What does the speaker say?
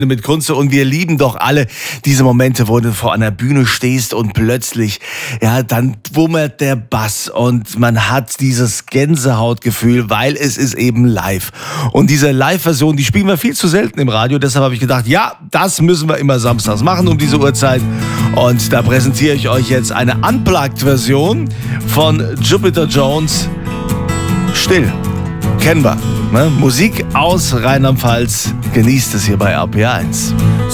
mit Kunze und wir lieben doch alle diese Momente, wo du vor einer Bühne stehst und plötzlich, ja, dann wummert der Bass und man hat dieses Gänsehautgefühl, weil es ist eben live. Und diese Live-Version, die spielen wir viel zu selten im Radio, deshalb habe ich gedacht, ja, das müssen wir immer samstags machen um diese Uhrzeit. Und da präsentiere ich euch jetzt eine Unplugged-Version von Jupiter Jones. Still. Kennen wir. Ne? Musik aus Rheinland-Pfalz. Genießt es hier bei RPR 1.